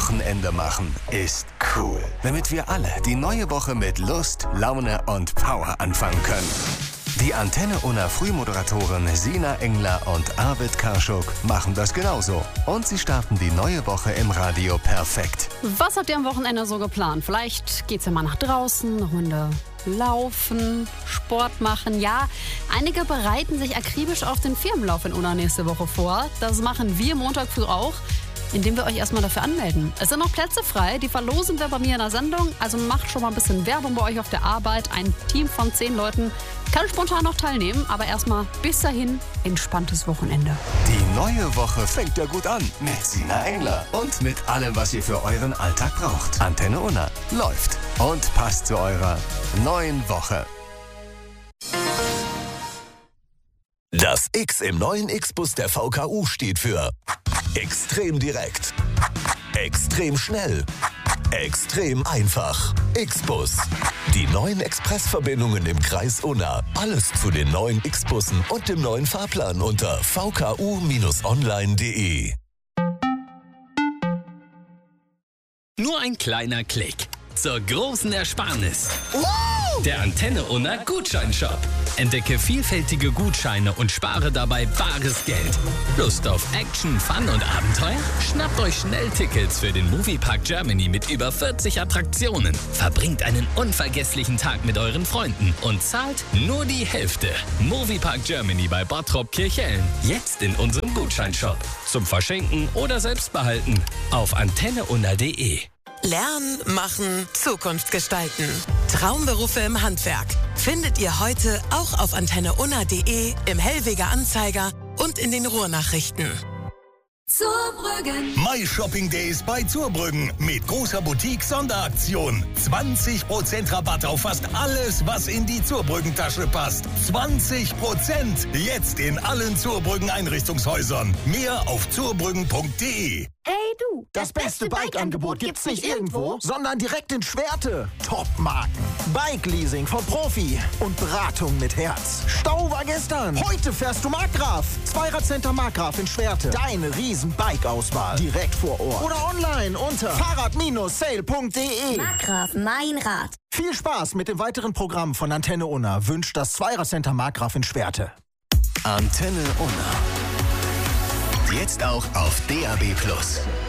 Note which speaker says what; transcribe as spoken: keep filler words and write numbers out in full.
Speaker 1: Wochenende machen ist cool. Damit wir alle die neue Woche mit Lust, Laune und Power anfangen können. Die Antenne Unna Frühmoderatoren Sina Engler und Arvid Karschuk machen das genauso. Und sie starten die neue Woche im Radio perfekt.
Speaker 2: Was habt ihr am Wochenende so geplant? Vielleicht geht's ja mal nach draußen, eine Runde laufen, Sport machen. Ja, einige bereiten sich akribisch auf den Firmenlauf in Unna nächste Woche vor. Das machen wir Montag früh auch, indem wir euch erstmal dafür anmelden. Es sind noch Plätze frei, die verlosen wir bei mir in der Sendung. Also macht schon mal ein bisschen Werbung bei euch auf der Arbeit. Ein Team von zehn Leuten kann spontan noch teilnehmen, aber erstmal bis dahin entspanntes Wochenende.
Speaker 1: Die neue Woche fängt ja gut an mit Sina Engler und mit allem, was ihr für euren Alltag braucht. Antenne Unna läuft und passt zu eurer neuen Woche.
Speaker 3: Das X im neuen X-Bus der V K U steht für extrem direkt, extrem schnell, extrem einfach. X-Bus. Die neuen Expressverbindungen im Kreis Unna. Alles zu den neuen X-Bussen und dem neuen Fahrplan unter v k u Bindestrich online punkt d e.
Speaker 4: Nur ein kleiner Klick zur großen Ersparnis. Der Antenne Unna Gutscheinshop. Entdecke vielfältige Gutscheine und spare dabei bares Geld. Lust auf Action, Fun und Abenteuer? Schnappt euch schnell Tickets für den Moviepark Germany mit über vierzig Attraktionen. Verbringt einen unvergesslichen Tag mit euren Freunden und zahlt nur die Hälfte. Moviepark Germany bei Bottrop Kirchhellen. Jetzt in unserem Gutscheinshop. Zum Verschenken oder Selbstbehalten. Auf antenne unna punkt d e.
Speaker 5: Lernen, machen, Zukunft gestalten. Traumberufe im Handwerk findet ihr heute auch auf antenne unna punkt d e, im Hellweger Anzeiger und in den Ruhrnachrichten.
Speaker 6: Zurbrüggen.
Speaker 3: My Shopping Days bei Zurbrüggen mit großer Boutique-Sonderaktion. zwanzig Prozent Rabatt auf fast alles, was in die Zurbrüggen-Tasche passt. zwanzig Prozent jetzt in allen Zurbrüggen Einrichtungshäusern. Mehr auf zurbrüggen punkt d e.
Speaker 6: Hey du,
Speaker 7: Das beste Bike-Angebot gibt's nicht irgendwo, sondern direkt in Schwerte. Top-Marken. Bike-Leasing von Profi und Beratung mit Herz. Stau war gestern. Heute fährst du Markgraf. Zweiradcenter Markgraf in Schwerte. Deine riesen Bike-Auswahl. Direkt vor Ort. Oder online unter fahrrad Bindestrich sale punkt d e.
Speaker 6: Markgraf, mein Rad.
Speaker 7: Viel Spaß mit dem weiteren Programm von Antenne Unna wünscht das Zweiradcenter Markgraf in Schwerte.
Speaker 1: Antenne Unna. Jetzt auch auf D A B plus.